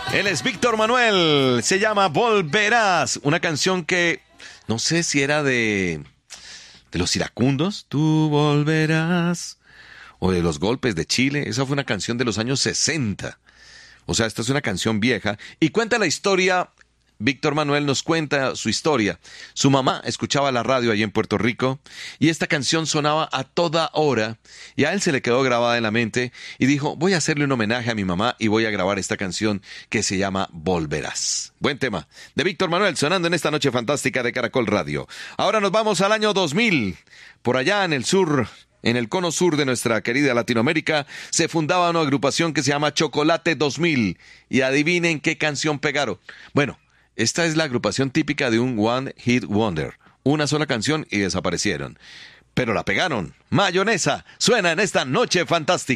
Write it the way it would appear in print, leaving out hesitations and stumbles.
Él es Víctor Manuel, se llama Volverás, una canción que no sé si era de los iracundos, tú volverás, o de los Golpes de Chile. Esa fue una canción de los años 60. O sea, esta es una canción vieja y cuenta la historia. Víctor Manuel nos cuenta su historia. Su mamá escuchaba la radio allí en Puerto Rico y esta canción sonaba a toda hora y a él se le quedó grabada en la mente y dijo, voy a hacerle un homenaje a mi mamá y voy a grabar esta canción que se llama Volverás. Buen tema de Víctor Manuel sonando en esta noche fantástica de Caracol Radio. Ahora nos vamos al año 2000. Por allá en el sur, en el cono sur de nuestra querida Latinoamérica, se fundaba una agrupación que se llama Chocolate 2000 y adivinen qué canción pegaron. Bueno, esta es la agrupación típica de un One Hit Wonder. Una sola canción y desaparecieron. Pero la pegaron. Mayonesa suena en esta noche fantástica.